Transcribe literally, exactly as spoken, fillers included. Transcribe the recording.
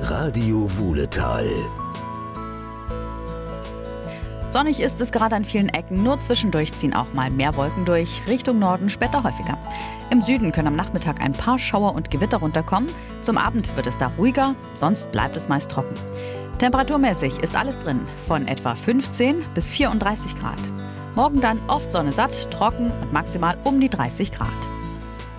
Radio Wuhletal. Sonnig ist es gerade an vielen Ecken, nur zwischendurch ziehen auch mal mehr Wolken durch. Richtung Norden später häufiger. Im Süden können am Nachmittag ein paar Schauer und Gewitter runterkommen. Zum Abend wird es da ruhiger, sonst bleibt es meist trocken. Temperaturmäßig ist alles drin, von etwa fünfzehn bis vierunddreißig Grad. Morgen dann oft Sonne satt, trocken und maximal um die dreißig Grad.